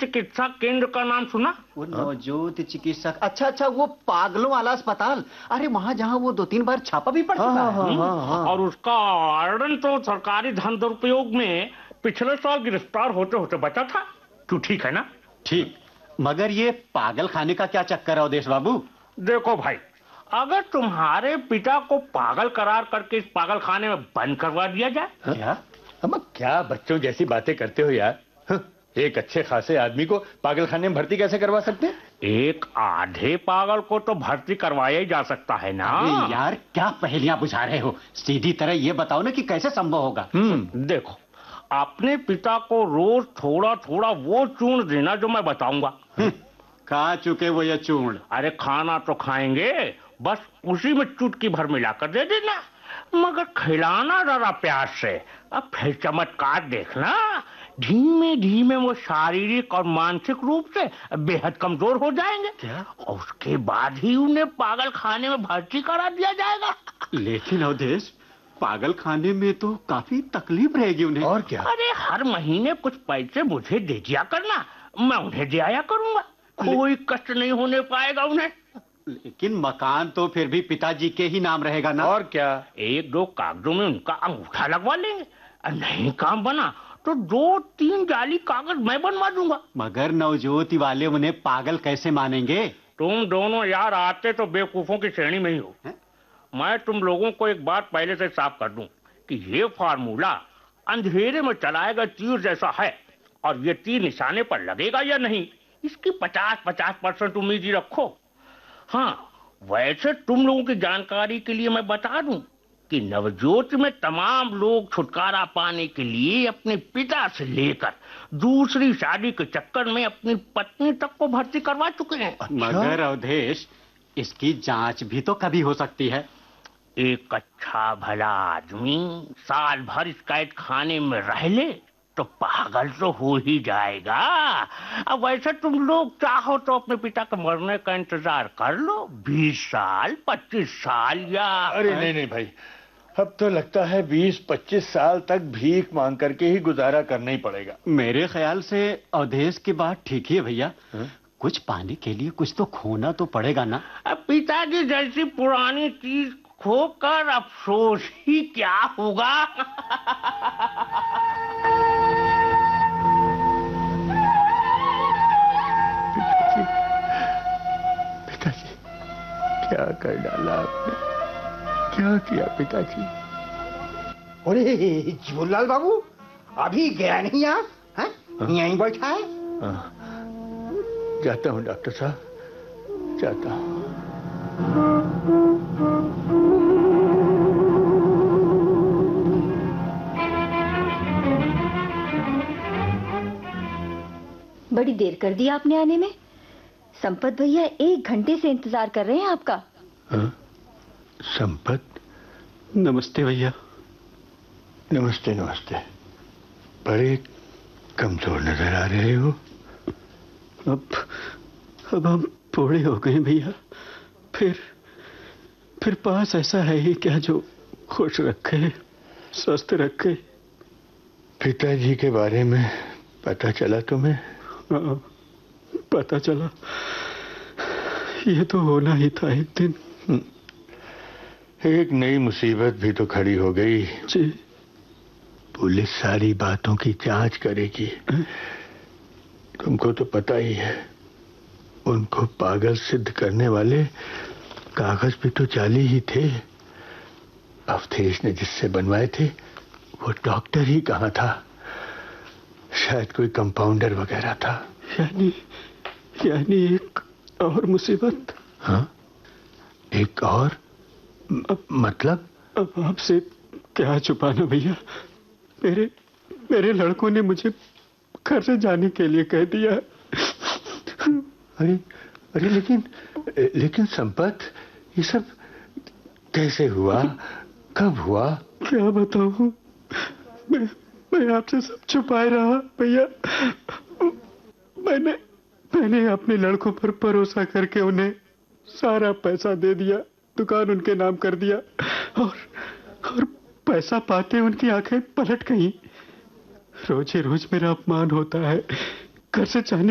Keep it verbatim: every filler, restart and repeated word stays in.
चिकित्सा केंद्र का नाम सुना? वो नवज्योति चिकित्सा, अच्छा अच्छा, वो पागलों वाला अस्पताल। अरे वहाँ जहाँ वो दो तीन बार छापा भी पड़ चुका हाँ, है। हाँ, हाँ, हाँ। और उसका वार्डन तो सरकारी धन दुरुपयोग में पिछले साल गिरफ्तार होते होते बचा था। क्यों, ठीक है ना? ठीक, मगर ये पागल खाने का क्या चक्कर है अवधेश बाबू? देखो भाई, अगर तुम्हारे पिता को पागल करार करके इस पागल खाने में बंद करवा दिया जाए। क्या? हम क्या बच्चों जैसी बातें करते हो यार? एक अच्छे खासे आदमी को पागल खाने में भर्ती कैसे करवा सकते हैं? एक आधे पागल को तो भर्ती करवाया ही जा सकता है ना। अरे यार, क्या पहेलियां बुझा रहे हो? सीधी तरह ये बताओ ना कि कैसे संभव होगा। हम्म देखो, अपने पिता को रोज थोड़ा थोड़ा वो चूर्ण देना जो मैं बताऊंगा। खा चुके वो ये चूर्ण? अरे खाना तो खाएंगे, बस उसी में चुटकी भर मिलाकर दे देना, मगर खिलाना जरा प्यार से। अब फिर चमत्कार देखना, धीमे धीमे वो शारीरिक और मानसिक रूप से बेहद कमजोर हो जाएंगे। क्या? और उसके बाद ही उन्हें पागल खाने में भर्ती करा दिया जाएगा। लेकिन अवधेश, पागल खाने में तो काफी तकलीफ रहेगी उन्हें। और क्या? अरे हर महीने कुछ पैसे मुझे दे दिया करना, मैं उन्हें दे आया करूंगा। कोई कष्ट नहीं होने पाएगा उन्हें। लेकिन मकान तो फिर भी पिताजी के ही नाम रहेगा ना? और क्या? एक दो कागजों में उनका अंगूठा लगवा लेंगे। नहीं काम बना तो दो तीन जाली कागज मैं बनवा दूंगा। मगर नवज्योति वाले उन्हें पागल कैसे मानेंगे? तुम दोनों यार आते तो बेवकूफों की श्रेणी में ही हो। है? मैं तुम लोगों को एक बात पहले से साफ कर दूं कि ये फार्मूला अंधेरे में चलाए गए तीर जैसा है, और ये तीर निशाने पर लगेगा या नहीं, इसकी पचास पचास परसेंट उम्मीद ही रखो। हाँ, वैसे तुम लोगों की जानकारी के लिए मैं बता दूं कि नवज्योति में तमाम लोग छुटकारा पाने के लिए अपने पिता से लेकर दूसरी शादी के चक्कर में अपनी पत्नी तक को भर्ती करवा चुके हैं। मगर अवधेश, इसकी जांच भी तो कभी हो सकती है। एक अच्छा भला आदमी साल भर इस कैद खाने में रह ले तो पागल तो हो ही जाएगा। अब वैसे तुम लोग चाहो तो अपने पिता के मरने का इंतजार कर लो, बीस साल पच्चीस साल या। अरे नहीं नहीं भाई, अब तो लगता है बीस पच्चीस साल तक भीख मांग करके ही गुजारा करना ही पड़ेगा। मेरे ख्याल से अवधेश की बात ठीक ही है भैया। कुछ पाने के लिए कुछ तो खोना तो पड़ेगा ना। अब पिताजी जैसी पुरानी चीज खोकर अफसोस ही क्या होगा। पिताजी, पिताजी, क्या कर डाला आपने? क्या किया पिताजी? अरे जीवनलाल बाबू, अभी गया नहीं आप? यहीं बैठा है? हाँ, जाता हूँ डॉक्टर साहब, जाता हूँ। बड़ी देर कर दी आपने आने में। संपत भैया एक घंटे से इंतजार कर रहे हैं आपका। हाँ? संपत? नमस्ते भैया। नमस्ते नमस्ते। बड़े कमजोर नजर आ रहे हो। अब अब हम बूढ़े हो गए भैया। फिर फिर पास ऐसा है ही क्या जो खुश रखे, स्वस्थ रखे। पिताजी के बारे में पता चला तुम्हें? हाँ, पता चला। ये तो होना ही था एक दिन। एक नई मुसीबत भी तो खड़ी हो गई। जी। पुलिस सारी बातों की जांच करेगी। तुमको तो पता ही है, उनको पागल सिद्ध करने वाले कागज भी तो जाली ही थे। अवधेश ने जिससे बनवाए थे वो डॉक्टर ही कहाँ था, शायद कोई कंपाउंडर वगैरह था। यानी यानी एक और मुसीबत। हाँ, एक और? अब मतलब? अब आपसे क्या छुपाना भैया। मेरे मेरे लड़कों ने मुझे घर से जाने के लिए कह दिया। अरे अरे लेकिन लेकिन संपत, ये सब कैसे हुआ, कब हुआ? क्या बताऊं, मैं मैं आपसे सब छुपाए रहा भैया। मैंने मैंने अपने लड़कों पर भरोसा करके उन्हें सारा पैसा दे दिया, दुकान उनके नाम कर दिया, और और पैसा पाते उनकी आंखें पलट गईं। रोज ही रोज मेरा अपमान होता है। घर से जाने